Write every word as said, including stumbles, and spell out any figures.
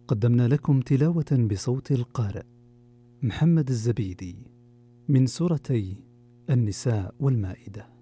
قدمنا لكم تلاوة بصوت القارئ محمد الزبيدي من سورتي النساء والمائدة.